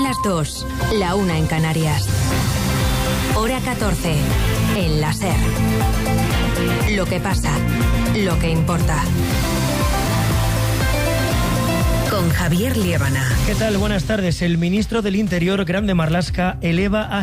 las 2, la 1 en Canarias. Hora 14, en la SER. Lo que pasa, lo que importa. Con Javier Liébana. ¿Qué tal? Buenas tardes. El ministro del Interior, Grande Marlaska, eleva a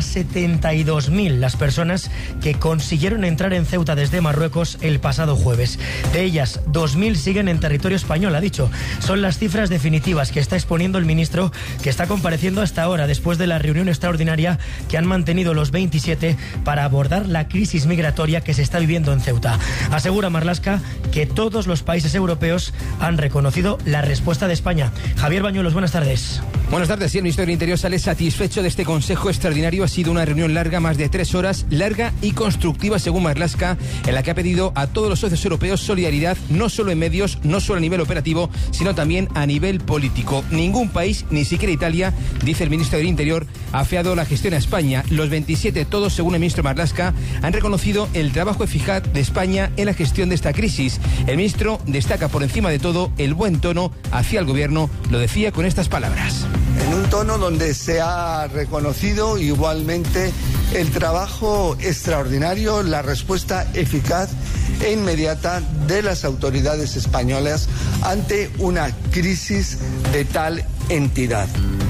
72.000 las personas que consiguieron entrar en Ceuta desde Marruecos el pasado jueves. De ellas, 2.000 siguen en territorio español, ha dicho. Son las cifras definitivas que está exponiendo el ministro, que está compareciendo hasta ahora después de la reunión extraordinaria que han mantenido los 27 para abordar la crisis migratoria que se está viviendo en Ceuta. Asegura Marlaska que todos los países europeos han reconocido la respuesta de España. Javier Bañuelos, buenas tardes. Buenas tardes. Sí, el ministro del Interior sale satisfecho de este consejo extraordinario. Ha sido una reunión larga, más de 3 horas, larga y constructiva, según Marlaska, en la que ha pedido a todos los socios europeos solidaridad, no solo en medios, no solo a nivel operativo, sino también a nivel político. Ningún país, ni siquiera Italia, dice el ministro del Interior, ha afeado la gestión a España. Los 27, todos, según el ministro Marlaska, han reconocido el trabajo eficaz de España en la gestión de esta crisis. El ministro destaca por encima de todo el buen tono hacia el gobierno. Lo decía con estas palabras. En un tono donde se ha reconocido igualmente el trabajo extraordinario, la respuesta eficaz e inmediata de las autoridades españolas ante una crisis de tal entidad.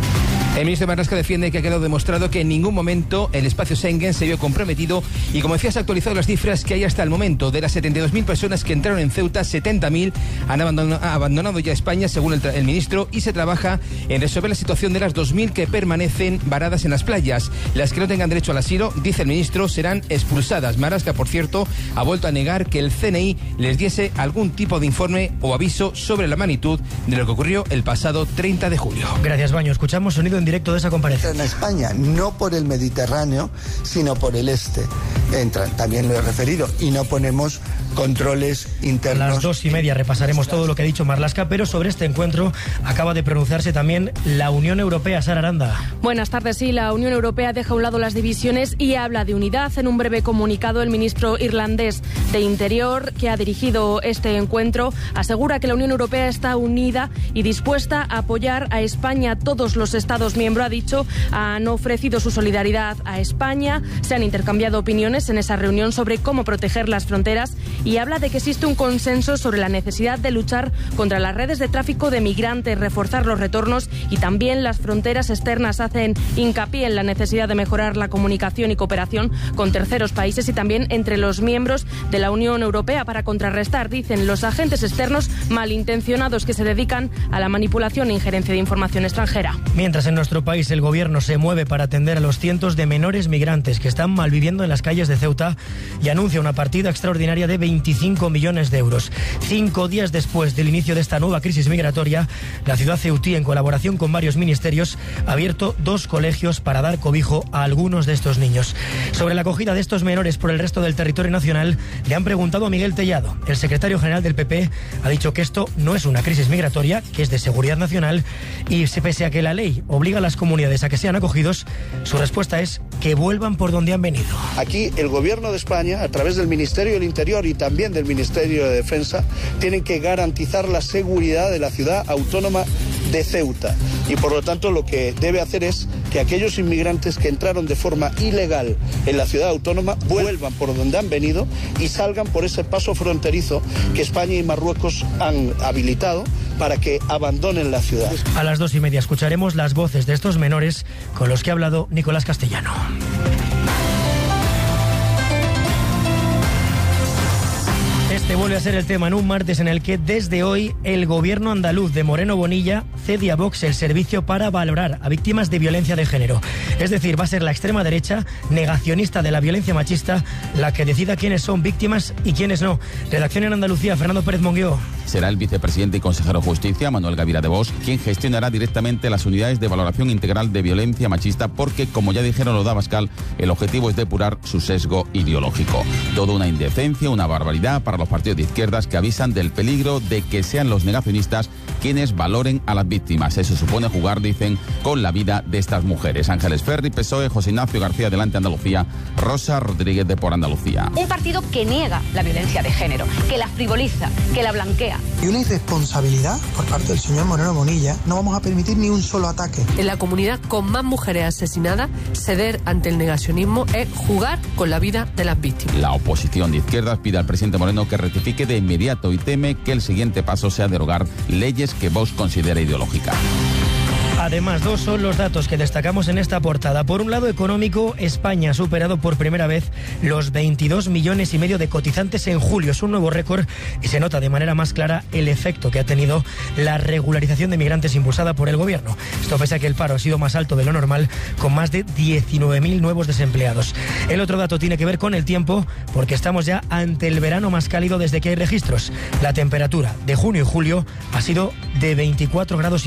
El ministro Marlaska defiende que ha quedado demostrado que en ningún momento el espacio Schengen se vio comprometido y, como decía, se han actualizado las cifras que hay hasta el momento. De las 72.000 personas que entraron en Ceuta, 70.000 han abandonado ya España, según el ministro, y se trabaja en resolver la situación de las 2.000 que permanecen varadas en las playas. Las que no tengan derecho al asilo, dice el ministro, serán expulsadas. Marlaska, por cierto, ha vuelto a negar que el CNI les diese algún tipo de informe o aviso sobre la magnitud de lo que ocurrió el pasado 30 de julio. Gracias, Baño. Escuchamos sonido en directo de esa comparecencia. En España, no por el Mediterráneo, sino por el este. Entran, también lo he referido, y no ponemos controles internos. A las 2:30 repasaremos todo lo que ha dicho Marlaska, pero sobre este encuentro acaba de pronunciarse también la Unión Europea. Sara Aranda. Buenas tardes. Sí, la Unión Europea deja a un lado las divisiones y habla de unidad. En un breve comunicado, el ministro irlandés de Interior, que ha dirigido este encuentro, asegura que la Unión Europea está unida y dispuesta a apoyar a España. Todos los Estados miembros, ha dicho, han ofrecido su solidaridad a España. Se han intercambiado opiniones en esa reunión sobre cómo proteger las fronteras y habla de que existe un consenso sobre la necesidad de luchar contra las redes de tráfico de migrantes, reforzar los retornos y también las fronteras externas. Hacen hincapié en la necesidad de mejorar la comunicación y cooperación con terceros países y también entre los miembros de la Unión Europea para contrarrestar, dicen, los agentes externos malintencionados que se dedican a la manipulación e injerencia de información extranjera. Mientras en nuestro país el gobierno se mueve para atender a los cientos de menores migrantes que están malviviendo en las calles de Ceuta y anuncia una partida extraordinaria de 25 millones de euros. 5 días después del inicio de esta nueva crisis migratoria, la ciudad ceutí, en colaboración con varios ministerios, ha abierto 2 colegios para dar cobijo a algunos de estos niños. Sobre la acogida de estos menores por el resto del territorio nacional, le han preguntado a Miguel Tellado. El secretario general del PP ha dicho que esto no es una crisis migratoria, que es de seguridad nacional, y pese a que la ley obliga a las comunidades a que sean acogidos, su respuesta es que vuelvan por donde han venido. Aquí el gobierno de España, a través del Ministerio del Interior y también del Ministerio de Defensa, tienen que garantizar la seguridad de la ciudad autónoma de Ceuta. Y por lo tanto lo que debe hacer es que aquellos inmigrantes que entraron de forma ilegal en la ciudad autónoma vuelvan por donde han venido y salgan por ese paso fronterizo que España y Marruecos han habilitado para que abandonen la ciudad. A las 2:30 escucharemos las voces de estos menores con los que ha hablado Nicolás Castellano. Este vuelve a ser el tema en un martes en el que desde hoy el gobierno andaluz de Moreno Bonilla cede a Vox el servicio para valorar a víctimas de violencia de género. Es decir, va a ser la extrema derecha, negacionista de la violencia machista, la que decida quiénes son víctimas y quiénes no. Redacción en Andalucía, Fernando Pérez Monguió. Será el vicepresidente y consejero de Justicia, Manuel Gavira de Vox, quien gestionará directamente las unidades de valoración integral de violencia machista porque, como ya dijeron los de Abascal, el objetivo es depurar su sesgo ideológico. Todo una indecencia, una barbaridad para los partidos de izquierdas que avisan del peligro de que sean los negacionistas quienes valoren a las víctimas. Eso supone jugar, dicen, con la vida de estas mujeres. Ángeles Ferri, PSOE, José Ignacio García, Adelante Andalucía, Rosa Rodríguez de Por Andalucía. Un partido que niega la violencia de género, que la frivoliza, que la blanquea. Y una irresponsabilidad por parte del señor Moreno Bonilla. No vamos a permitir ni un solo ataque. En la comunidad con más mujeres asesinadas, ceder ante el negacionismo es jugar con la vida de las víctimas. La oposición de izquierdas pide al presidente Moreno que rectifique de inmediato y teme que el siguiente paso sea derogar leyes que Vox considera ideológicas. Además, dos son los datos que destacamos en esta portada. Por un lado, económico, España ha superado por primera vez los 22,5 millones de cotizantes en julio. Es un nuevo récord y se nota de manera más clara el efecto que ha tenido la regularización de migrantes impulsada por el gobierno. Esto pese a que el paro ha sido más alto de lo normal, con más de 19.000 nuevos desempleados. El otro dato tiene que ver con el tiempo, porque estamos ya ante el verano más cálido desde que hay registros. La temperatura de junio y julio ha sido de 24,5 grados.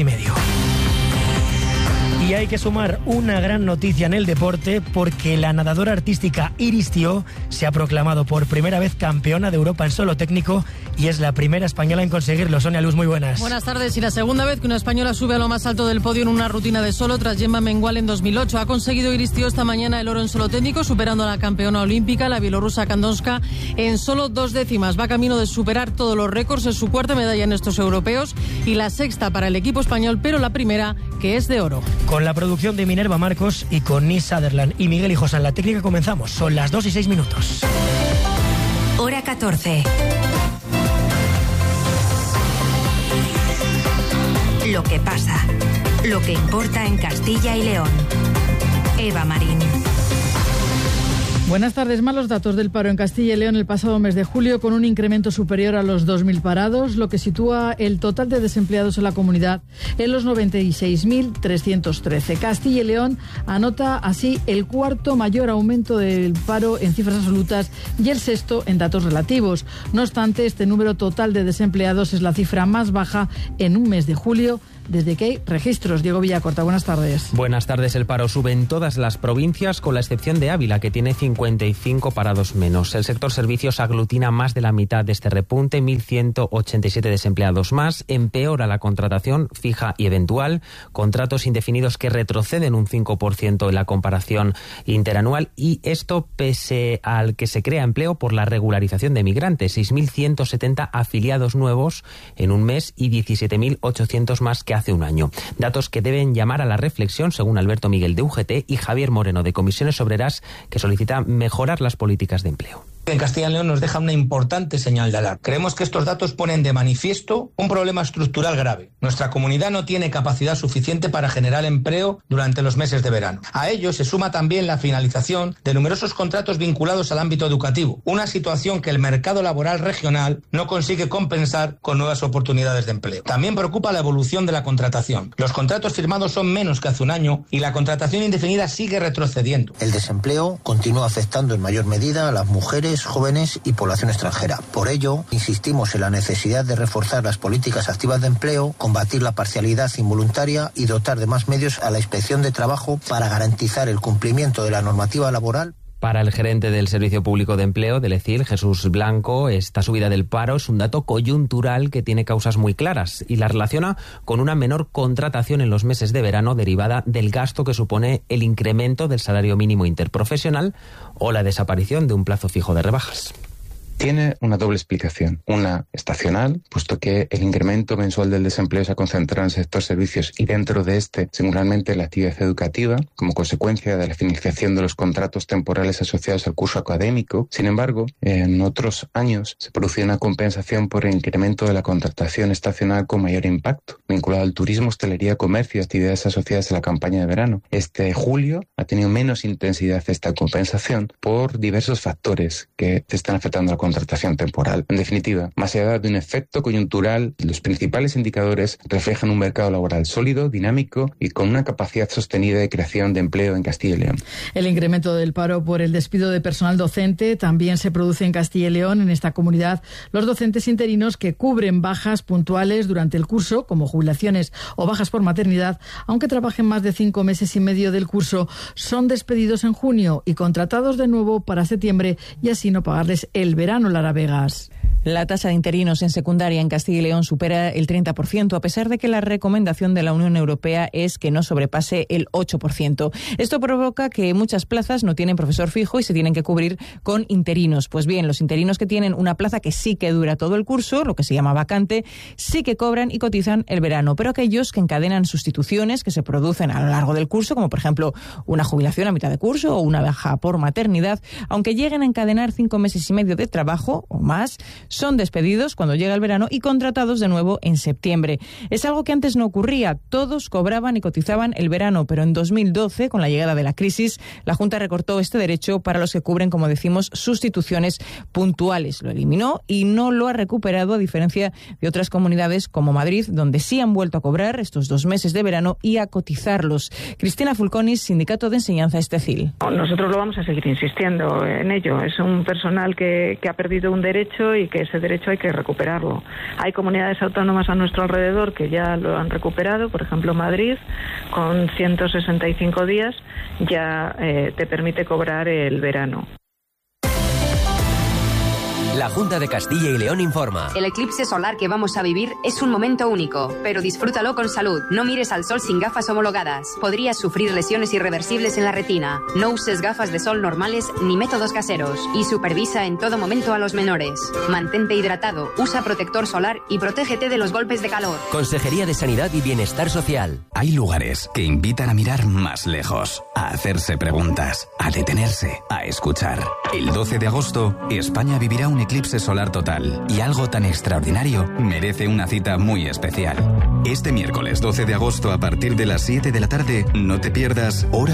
Y hay que sumar una gran noticia en el deporte, porque la nadadora artística Iris Tió se ha proclamado por primera vez campeona de Europa en solo técnico y es la primera española en conseguirlo. Sonia Luz, muy buenas. Buenas tardes. Y la segunda vez que una española sube a lo más alto del podio en una rutina de solo tras Gemma Mengual en 2008. Ha conseguido Iris Tió esta mañana el oro en solo técnico, superando a la campeona olímpica, la bielorrusa Kandonska, en solo 2 décimas. Va camino de superar todos los récords. Es su cuarta medalla en estos europeos y la sexta para el equipo español, pero la primera que es de oro. Con la producción de Minerva Marcos y con Nis Sutherland y Miguel Hijos en la técnica comenzamos. Son las 2:06. Hora 14. Lo que pasa, lo que importa en Castilla y León. Eva Marín. Buenas tardes. Malos datos del paro en Castilla y León el pasado mes de julio, con un incremento superior a los 2.000 parados, lo que sitúa el total de desempleados en la comunidad en los 96.313. Castilla y León anota así el cuarto mayor aumento del paro en cifras absolutas y el sexto en datos relativos. No obstante, este número total de desempleados es la cifra más baja en un mes de julio desde que hay registros. Diego Villacorta, buenas tardes. Buenas tardes. El paro sube en todas las provincias, con la excepción de Ávila, que tiene 55 parados menos. El sector servicios aglutina más de la mitad de este repunte, 1.187 desempleados más. Empeora la contratación fija y eventual, contratos indefinidos que retroceden un 5% en la comparación interanual, y esto pese al que se crea empleo por la regularización de migrantes, 6.170 afiliados nuevos en un mes y 17.800 más que hace un año. Datos que deben llamar a la reflexión, según Alberto Miguel de UGT y Javier Moreno de Comisiones Obreras, que solicita mejorar las políticas de empleo. En Castilla y León nos deja una importante señal de alarma. Creemos que estos datos ponen de manifiesto un problema estructural grave. Nuestra comunidad no tiene capacidad suficiente para generar empleo durante los meses de verano. A ello se suma también la finalización de numerosos contratos vinculados al ámbito educativo, una situación que el mercado laboral regional no consigue compensar con nuevas oportunidades de empleo. También preocupa la evolución de la contratación. Los contratos firmados son menos que hace un año y la contratación indefinida sigue retrocediendo. El desempleo continúa afectando en mayor medida a las mujeres, jóvenes y población extranjera. Por ello, insistimos en la necesidad de reforzar las políticas activas de empleo, combatir la parcialidad involuntaria y dotar de más medios a la Inspección de Trabajo para garantizar el cumplimiento de la normativa laboral. Para el gerente del Servicio Público de Empleo del ECIL, Jesús Blanco, esta subida del paro es un dato coyuntural que tiene causas muy claras y la relaciona con una menor contratación en los meses de verano derivada del gasto que supone el incremento del salario mínimo interprofesional o la desaparición de un plazo fijo de rebajas. Tiene una doble explicación. Una estacional, puesto que el incremento mensual del desempleo se ha concentrado en el sector servicios y dentro de este, singularmente, la actividad educativa, como consecuencia de la finalización de los contratos temporales asociados al curso académico. Sin embargo, en otros años se producía una compensación por el incremento de la contratación estacional con mayor impacto, vinculado al turismo, hostelería, comercio y actividades asociadas a la campaña de verano. Este julio ha tenido menos intensidad esta compensación por diversos factores que están afectando a la contratación temporal. En definitiva, más allá de un efecto coyuntural, los principales indicadores reflejan un mercado laboral sólido, dinámico y con una capacidad sostenida de creación de empleo en Castilla y León. El incremento del paro por el despido de personal docente también se produce en Castilla y León. En esta comunidad, los docentes interinos que cubren bajas puntuales durante el curso, como jubilaciones o bajas por maternidad, aunque trabajen más de 5 meses y medio del curso, son despedidos en junio y contratados de nuevo para septiembre y así no pagarles el verano. Lara Vegas. La tasa de interinos en secundaria en Castilla y León supera el 30%, a pesar de que la recomendación de la Unión Europea es que no sobrepase el 8%. Esto provoca que muchas plazas no tienen profesor fijo y se tienen que cubrir con interinos. Pues bien, los interinos que tienen una plaza que sí que dura todo el curso, lo que se llama vacante, sí que cobran y cotizan el verano, pero aquellos que encadenan sustituciones que se producen a lo largo del curso, como por ejemplo una jubilación a mitad de curso o una baja por maternidad, aunque lleguen a encadenar 5 meses y medio de trabajo o más, son despedidos cuando llega el verano y contratados de nuevo en septiembre. Es algo que antes no ocurría. Todos cobraban y cotizaban el verano, pero en 2012, con la llegada de la crisis, la Junta recortó este derecho para los que cubren, como decimos, sustituciones puntuales. Lo eliminó y no lo ha recuperado, a diferencia de otras comunidades como Madrid, donde sí han vuelto a cobrar estos 2 meses de verano y a cotizarlos. Cristina Fulconis, Sindicato de Enseñanza Estecil. Nosotros lo vamos a seguir insistiendo en ello. Es un personal que ha perdido un derecho y que ese derecho hay que recuperarlo. Hay comunidades autónomas a nuestro alrededor que ya lo han recuperado, por ejemplo Madrid, con 165 días ya te permite cobrar el verano. La Junta de Castilla y León informa. El eclipse solar que vamos a vivir es un momento único, pero disfrútalo con salud. No mires al sol sin gafas homologadas. Podrías sufrir lesiones irreversibles en la retina. No uses gafas de sol normales ni métodos caseros. Y supervisa en todo momento a los menores. Mantente hidratado, usa protector solar y protégete de los golpes de calor. Consejería de Sanidad y Bienestar Social. Hay lugares que invitan a mirar más lejos, a hacerse preguntas, a detenerse, a escuchar. El 12 de agosto, España vivirá un eclipse solar total y algo tan extraordinario merece una cita muy especial. Este miércoles 12 de agosto a partir de las 7 de la tarde no te pierdas Hora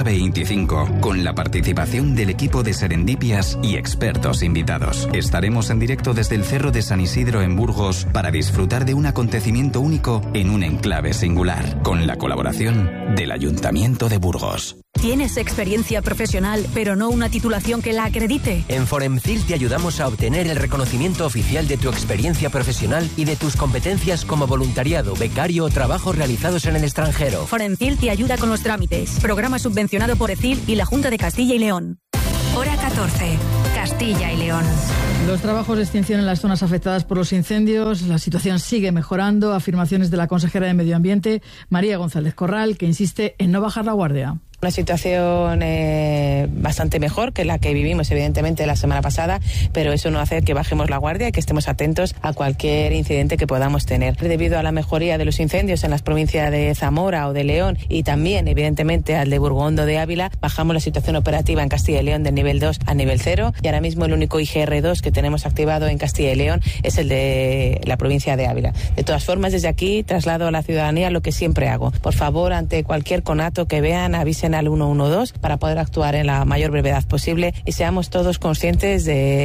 25 con la participación del equipo de Serendipias y expertos invitados. Estaremos en directo desde el Cerro de San Isidro en Burgos para disfrutar de un acontecimiento único en un enclave singular con la colaboración del Ayuntamiento de Burgos. ¿Tienes experiencia profesional, pero no una titulación que la acredite? En Foremcil te ayudamos a obtener el reconocimiento oficial de tu experiencia profesional y de tus competencias como voluntariado, becario o trabajos realizados en el extranjero. Foremcil te ayuda con los trámites. Programa subvencionado por ECIL y la Junta de Castilla y León. Hora 14. Castilla y León. Los trabajos de extinción en las zonas afectadas por los incendios, la situación sigue mejorando. Afirmaciones de la consejera de Medio Ambiente, María González Corral, que insiste en no bajar la guardia. Una situación bastante mejor que la que vivimos, evidentemente, la semana pasada, pero eso no hace que bajemos la guardia y que estemos atentos a cualquier incidente que podamos tener. Debido a la mejoría de los incendios en las provincias de Zamora o de León y también, evidentemente, al de Burgondo de Ávila, bajamos la situación operativa en Castilla y León del nivel 2 a nivel 0 y ahora mismo el único IGR2 que tenemos activado en Castilla y León es el de la provincia de Ávila. De todas formas, desde aquí traslado a la ciudadanía lo que siempre hago. Por favor, ante cualquier conato que vean, avisen al 112 para poder actuar en la mayor brevedad posible y seamos todos conscientes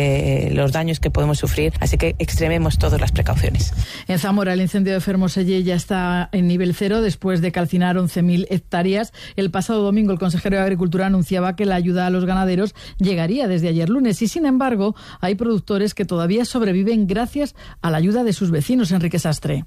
de los daños que podemos sufrir, así que extrememos todas las precauciones. En Zamora, el incendio de Fermoselle ya está en nivel 0 después de calcinar 11.000 hectáreas. El pasado domingo el consejero de Agricultura anunciaba que la ayuda a los ganaderos llegaría desde ayer lunes y, sin embargo, hay productores que todavía sobreviven gracias a la ayuda de sus vecinos. Enrique Sastre.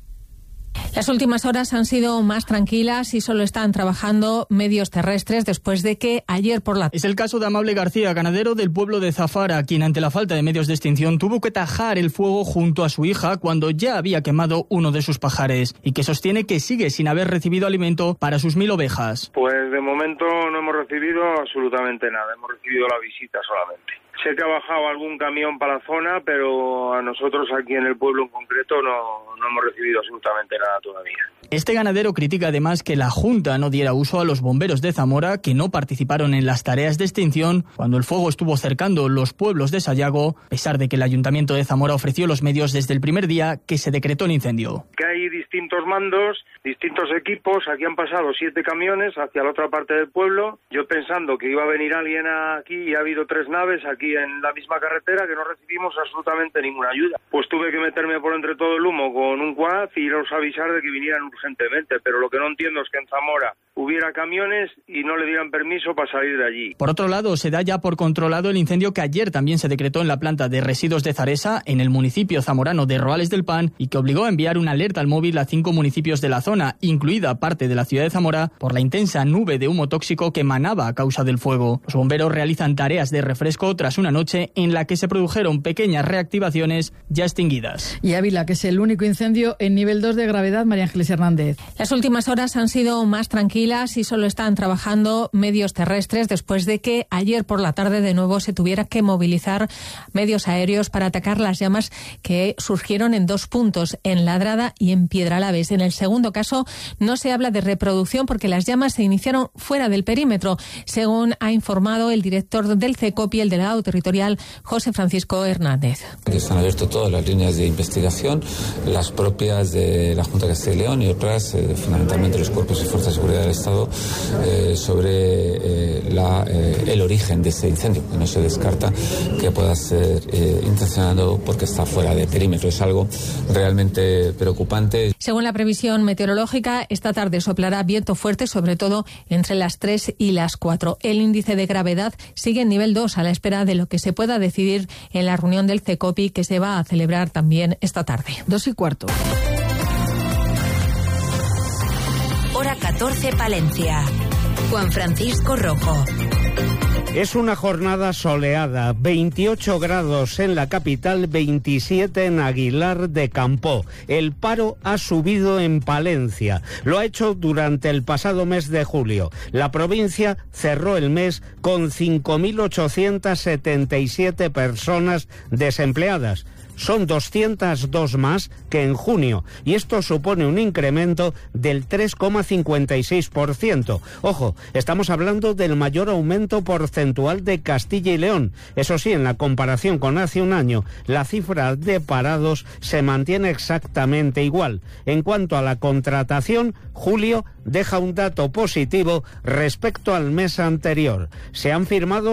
Las últimas horas han sido más tranquilas y solo están trabajando medios terrestres después de que ayer por la... Es el caso de Amable García, ganadero del pueblo de Zafara, quien ante la falta de medios de extinción tuvo que tajar el fuego junto a su hija cuando ya había quemado uno de sus pajares y que sostiene que sigue sin haber recibido alimento para sus 1.000 ovejas. Pues de momento no hemos recibido absolutamente nada, hemos recibido la visita solamente. Sé que ha bajado algún camión para la zona, pero a nosotros aquí en el pueblo en concreto no hemos recibido absolutamente nada todavía. Este ganadero critica además que la Junta no diera uso a los bomberos de Zamora, que no participaron en las tareas de extinción cuando el fuego estuvo cercando los pueblos de Sayago, a pesar de que el Ayuntamiento de Zamora ofreció los medios desde el primer día que se decretó el incendio. Que hay distintos mandos, distintos equipos, aquí han pasado 7 camiones hacia la otra parte del pueblo, yo pensando que iba a venir alguien aquí y ha habido 3 naves aquí en la misma carretera que no recibimos absolutamente ninguna ayuda. Pues tuve que meterme por entre todo el humo con un quad y iros a avisar de que vinieran urgentemente, pero lo que no entiendo es que en Zamora hubiera camiones y no le dieran permiso para salir de allí. Por otro lado, se da ya por controlado el incendio que ayer también se decretó en la planta de residuos de Zaresa, en el municipio zamorano de Roales del Pan, y que obligó a enviar una alerta al móvil a 5 municipios de la zona, incluida parte de la ciudad de Zamora, por la intensa nube de humo tóxico que emanaba a causa del fuego. Los bomberos realizan tareas de refresco tras una noche en la que se produjeron pequeñas reactivaciones ya extinguidas. Y Ávila, que es el único incendio en nivel 2 de gravedad, María Ángeles Hernández. Las últimas horas han sido más tranquilas y solo están trabajando medios terrestres después de que ayer por la tarde de nuevo se tuviera que movilizar medios aéreos para atacar las llamas que surgieron en 2 puntos, en Ladrada y en Piedralaves. En el segundo caso no se habla de reproducción porque las llamas se iniciaron fuera del perímetro, según ha informado el director del CECOPI, el delegado territorial José Francisco Hernández. Están abiertas todas las líneas de investigación, las propias de la Junta de Castilla y León y otras, fundamentalmente los cuerpos y fuerzas de seguridad del Estado, sobre el origen de ese incendio, que no se descarta que pueda ser intencionado porque está fuera de perímetro. Es algo realmente preocupante. Según la previsión meteorológica, esta tarde soplará viento fuerte, sobre todo entre las 3 y las 4. El índice de gravedad sigue en nivel 2 a la espera de lo que se pueda decidir en la reunión del CECOPI que se va a celebrar también esta tarde. 2:15. Hora 14, Palencia. Juan Francisco Rojo. Es una jornada soleada, 28 grados en la capital, 27 en Aguilar de Campoo. El paro ha subido en Palencia. Lo ha hecho durante el pasado mes de julio. La provincia cerró el mes con 5.877 personas desempleadas. Son 202 más que en junio y esto supone un incremento del 3,56%. Ojo, estamos hablando del mayor aumento porcentual de Castilla y León. Eso sí, en la comparación con hace un año, la cifra de parados se mantiene exactamente igual. En cuanto a la contratación, julio deja un dato positivo respecto al mes anterior. Se han firmado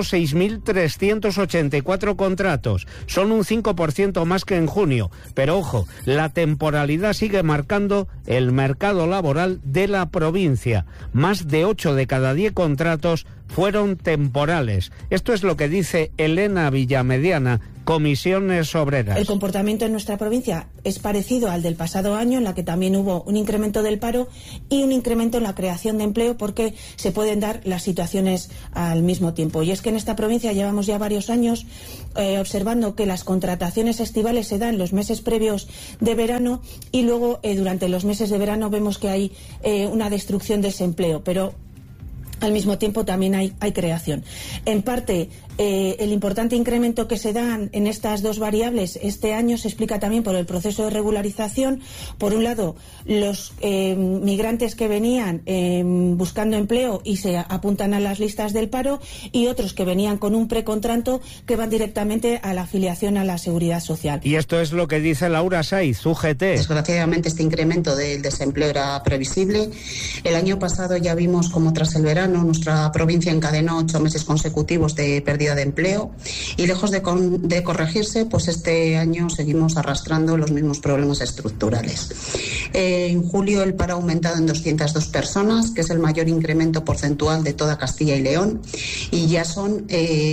6.384 contratos. Son un 5% más que en junio. Pero ojo, la temporalidad sigue marcando el mercado laboral de la provincia. Más de 8 de cada 10 contratos fueron temporales. Esto es lo que dice Elena Villamediana, Comisiones Obreras. El comportamiento en nuestra provincia es parecido al del pasado año, en la que también hubo un incremento del paro y un incremento en la creación de empleo, porque se pueden dar las situaciones al mismo tiempo. Y es que en esta provincia llevamos ya varios años observando que las contrataciones estivales se dan los meses previos de verano y luego durante los meses de verano vemos que hay una destrucción de ese empleo, pero al mismo tiempo también hay creación. En parte, el importante incremento que se dan en estas dos variables este año se explica también por el proceso de regularización. Por un lado, los migrantes que venían buscando empleo y se apuntan a las listas del paro, y otros que venían con un precontrato que van directamente a la afiliación a la Seguridad Social. Y esto es lo que dice Laura Saiz, UGT. Desgraciadamente este incremento del desempleo era previsible. El año pasado ya vimos como tras el verano nuestra provincia encadenó 8 meses consecutivos de pérdida de empleo y lejos de corregirse, pues este año seguimos arrastrando los mismos problemas estructurales. En julio el paro ha aumentado en 202 personas, que es el mayor incremento porcentual de toda Castilla y León, y ya son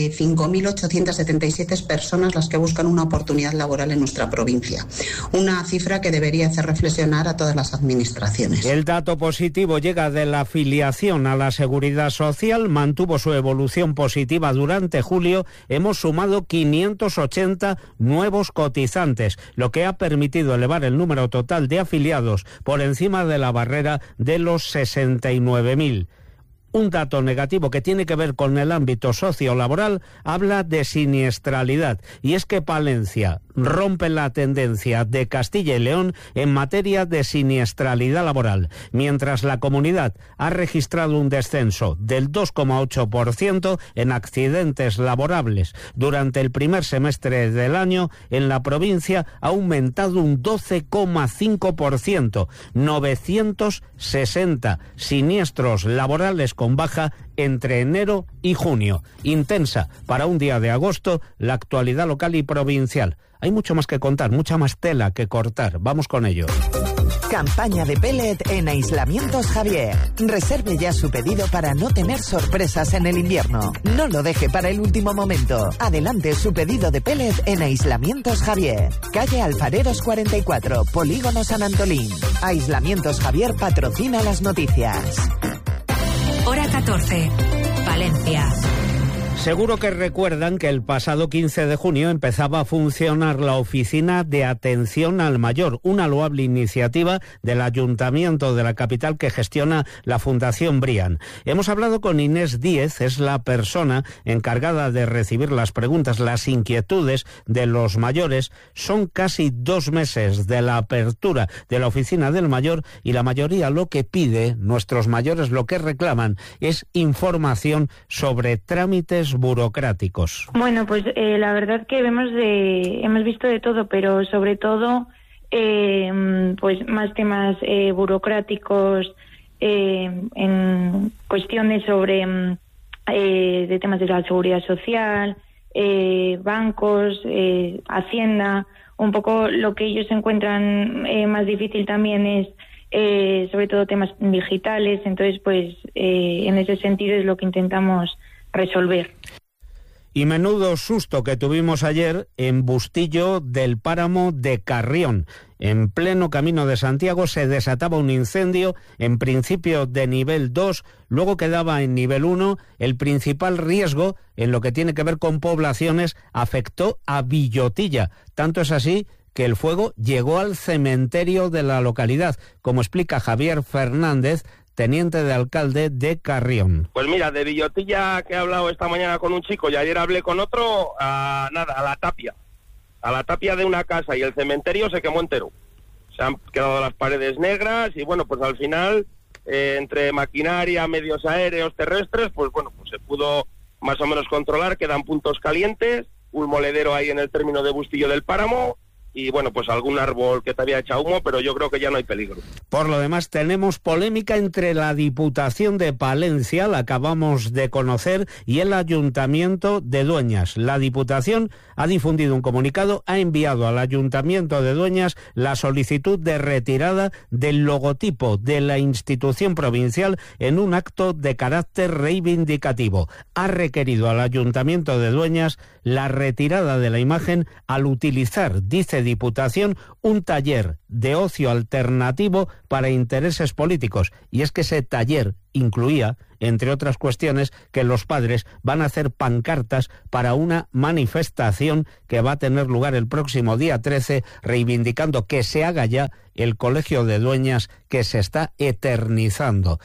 5.877 personas las que buscan una oportunidad laboral en nuestra provincia. Una cifra que debería hacer reflexionar a todas las administraciones. El dato positivo llega de la afiliación a la Seguridad Social, mantuvo su evolución positiva durante julio. Hemos sumado 580 nuevos cotizantes, lo que ha permitido elevar el número total de afiliados por encima de la barrera de los 69.000. Un dato negativo que tiene que ver con el ámbito sociolaboral habla de siniestralidad, y es que Palencia rompe la tendencia de Castilla y León en materia de siniestralidad laboral, mientras la comunidad ha registrado un descenso del 2,8% en accidentes laborables. Durante el primer semestre del año, en la provincia ha aumentado un 12,5%, 960 siniestros laborales con baja entre enero y junio. Intensa para un día de agosto la actualidad local y provincial. Hay mucho más que contar, mucha más tela que cortar. Vamos con ello. Campaña de pellet en Aislamientos Javier. Reserve ya su pedido para no tener sorpresas en el invierno. No lo deje para el último momento. Adelante su pedido de pellet en Aislamientos Javier. Calle Alfareros 44, Polígono San Antolín. Aislamientos Javier patrocina las noticias. Hora 14, Palencia. Seguro que recuerdan que el pasado 15 de junio empezaba a funcionar la Oficina de Atención al Mayor, una loable iniciativa del Ayuntamiento de la capital que gestiona la Fundación Brian. Hemos hablado con Inés Díez, es la persona encargada de recibir las preguntas, las inquietudes de los mayores. Son casi 2 meses de la apertura de la Oficina del Mayor y la mayoría lo que pide, nuestros mayores lo que reclaman, es información sobre trámites burocráticos. Bueno, pues la verdad que hemos visto de todo, pero sobre todo pues más temas burocráticos en cuestiones sobre de temas de la seguridad social, bancos, Hacienda. Un poco lo que ellos encuentran más difícil también es sobre todo temas digitales. Entonces, pues en ese sentido es lo que intentamos resolver. Y menudo susto que tuvimos ayer en Bustillo del Páramo de Carrión. En pleno camino de Santiago se desataba un incendio, en principio de nivel 2, luego quedaba en nivel 1. El principal riesgo, en lo que tiene que ver con poblaciones, afectó a Villotilla. Tanto es así que el fuego llegó al cementerio de la localidad, como explica Javier Fernández, teniente de alcalde de Carrión. Pues mira, de Villotilla, que he hablado esta mañana con un chico y ayer hablé con otro, a la tapia de una casa, y el cementerio se quemó entero. Se han quedado las paredes negras y bueno, pues al final, entre maquinaria, medios aéreos, terrestres, pues bueno, pues se pudo más o menos controlar. Quedan puntos calientes, un moledero ahí en el término de Bustillo del Páramo, y bueno, pues algún árbol que te había echado humo, pero yo creo que ya no hay peligro. Por lo demás, tenemos polémica entre la Diputación de Palencia, la acabamos de conocer, y el Ayuntamiento de Dueñas. La Diputación ha difundido un comunicado, ha enviado al Ayuntamiento de Dueñas la solicitud de retirada del logotipo de la institución provincial en un acto de carácter reivindicativo. Ha requerido al Ayuntamiento de Dueñas la retirada de la imagen al utilizar, dice Diputación, un taller de ocio alternativo para intereses políticos. Y es que ese taller incluía, entre otras cuestiones, que los padres van a hacer pancartas para una manifestación que va a tener lugar el próximo día 13, reivindicando que se haga ya el Colegio de Dueñas, que se está eternizando.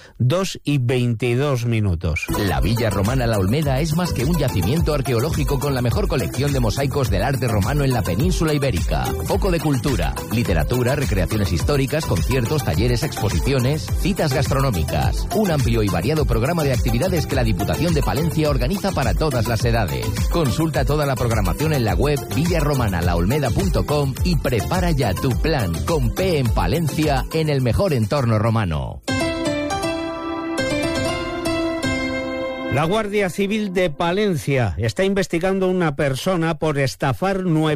2:22. La Villa Romana La Olmeda es más que un yacimiento arqueológico con la mejor colección de mosaicos del arte romano en la península ibérica. Foco de cultura, literatura, recreaciones históricas, conciertos, talleres, exposiciones, citas gastronómicas. Un amplio y variado programa de actividades que la Diputación de Palencia organiza para todas las edades. Consulta toda la programación en la web villaromanalaolmeda.com y prepara ya tu plan con P en Palencia, en el mejor entorno romano. La Guardia Civil de Palencia está investigando a una persona por estafar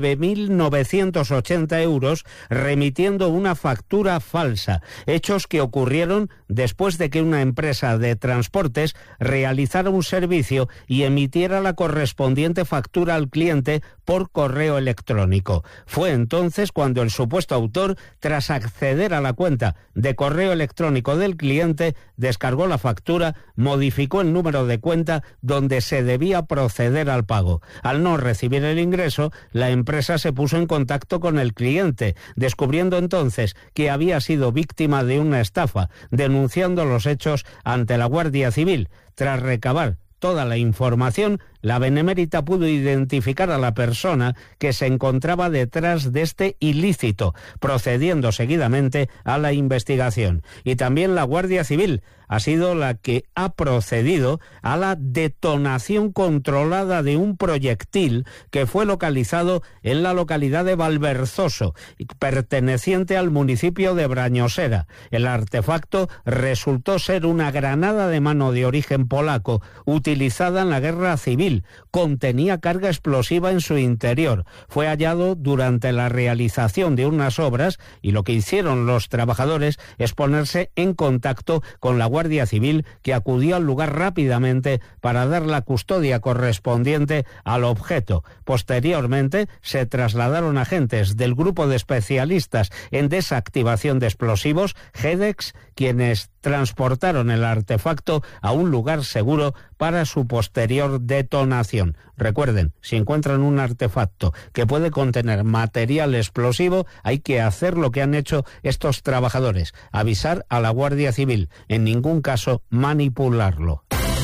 9.980 euros remitiendo una factura falsa. Hechos que ocurrieron después de que una empresa de transportes realizara un servicio y emitiera la correspondiente factura al cliente por correo electrónico. Fue entonces cuando el supuesto autor, tras acceder a la cuenta de correo electrónico del cliente, descargó la factura, modificó el número de cuenta donde se debía proceder al pago. Al no recibir el ingreso, la empresa se puso en contacto con el cliente, descubriendo entonces que había sido víctima de una estafa, denunciando los hechos ante la Guardia Civil. Tras recabar toda la información, la Benemérita pudo identificar a la persona que se encontraba detrás de este ilícito, procediendo seguidamente a la investigación. Y también la Guardia Civil ha sido la que ha procedido a la detonación controlada de un proyectil que fue localizado en la localidad de Valverzoso, perteneciente al municipio de Brañosera. El artefacto resultó ser una granada de mano de origen polaco utilizada en la Guerra Civil. Contenía carga explosiva en su interior. Fue hallado durante la realización de unas obras y lo que hicieron los trabajadores es ponerse en contacto con la Guardia Civil, que acudió al lugar rápidamente para dar la custodia correspondiente al objeto. Posteriormente se trasladaron agentes del grupo de especialistas en desactivación de explosivos, GEDEX, quienes transportaron el artefacto a un lugar seguro para su posterior detonación. Recuerden, si encuentran un artefacto que puede contener material explosivo, hay que hacer lo que han hecho estos trabajadores, avisar a la Guardia Civil, en ningún caso manipularlo.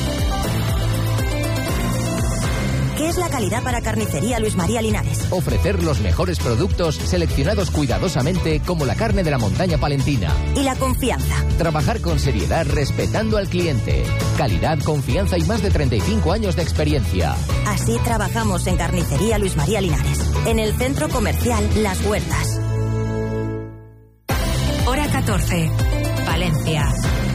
¿Qué es la calidad para Carnicería Luis María Linares? Ofrecer los mejores productos seleccionados cuidadosamente como la carne de la montaña palentina. ¿Y la confianza? Trabajar con seriedad respetando al cliente. Calidad, confianza y más de 35 años de experiencia. Así trabajamos en Carnicería Luis María Linares, en el Centro Comercial Las Huertas. Hora 14. Palencia.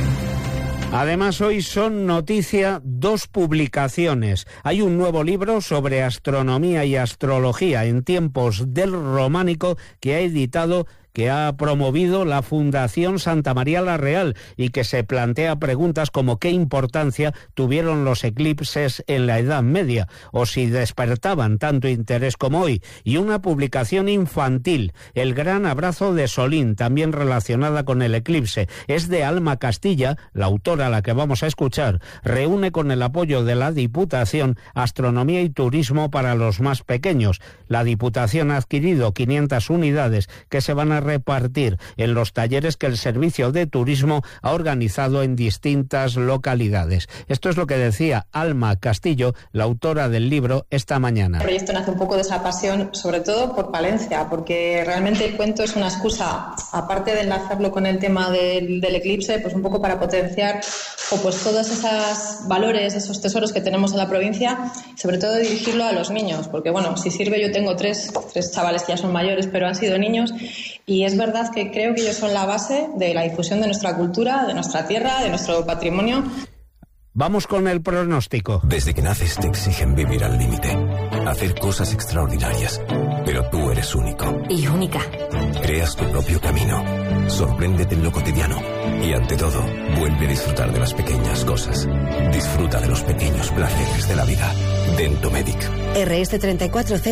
Además, hoy son noticia dos publicaciones. Hay un nuevo libro sobre astronomía y astrología en tiempos del románico que ha editado, que ha promovido la Fundación Santa María la Real y que se plantea preguntas como qué importancia tuvieron los eclipses en la Edad Media o si despertaban tanto interés como hoy. Y una publicación infantil, El gran abrazo de Solín, también relacionada con el eclipse. Es de Alma Castilla, la autora a la que vamos a escuchar. Reúne con el apoyo de la Diputación astronomía y turismo para los más pequeños. La Diputación ha adquirido 500 unidades que se van a repartir en los talleres que el Servicio de Turismo ha organizado en distintas localidades. Esto es lo que decía Alma Castillo, la autora del libro, esta mañana. El proyecto nace un poco de esa pasión, sobre todo por Palencia, porque realmente el cuento es una excusa, aparte de enlazarlo con el tema del eclipse, pues un poco para potenciar pues todos esos valores, esos tesoros que tenemos en la provincia, sobre todo dirigirlo a los niños, porque bueno, si sirve, yo tengo tres chavales que ya son mayores, pero han sido niños, y es verdad que creo que ellos son la base de la difusión de nuestra cultura, de nuestra tierra, de nuestro patrimonio. Vamos con el pronóstico. Desde que naces te exigen vivir al límite, hacer cosas extraordinarias, pero tú eres único. Y única. Creas tu propio camino, sorpréndete en lo cotidiano y ante todo, vuelve a disfrutar de las pequeñas cosas. Disfruta de los pequeños placeres de la vida. Dentomedic. RS 34C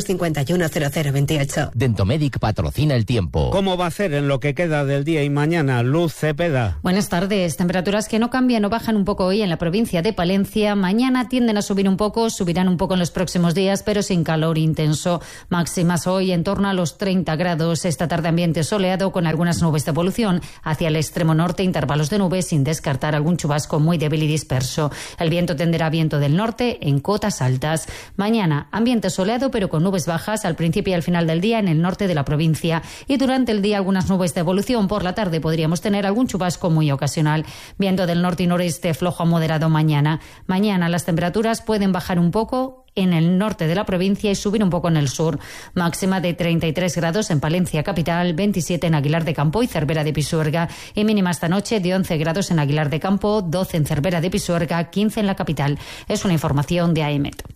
251 0028. Dentomedic patrocina el tiempo. ¿Cómo va a ser en lo que queda del día y mañana? Luz Cepeda. Buenas tardes. Temperaturas que no cambian o bajan un poco hoy en la provincia de Palencia. Mañana tienden a subir un poco, subirán un poco en los próximos días, pero sin calor intenso. Máximas hoy en torno a los 30 grados. Esta tarde ambiente soleado con algunas nubes de evolución hacia el extremo norte, intervalos de nubes sin descartar algún chubasco muy débil y disperso. El viento tenderá a viento del norte en cotas altas. Mañana ambiente soleado pero con nubes bajas al principio y al final del día en el norte de la provincia y durante el día algunas nubes de evolución. Por la tarde podríamos tener algún chubasco muy ocasional. Viento del norte y noreste flojo a moderado mañana. Mañana las temperaturas pueden bajar un poco en el norte de la provincia y subir un poco en el sur. Máxima de 33 grados en Palencia capital, 27 en Aguilar de Campo y Cervera de Pisuerga y mínima esta noche de 11 grados en Aguilar de Campo, 12 en Cervera de Pisuerga, 15 en la capital. Es una información de AEMET.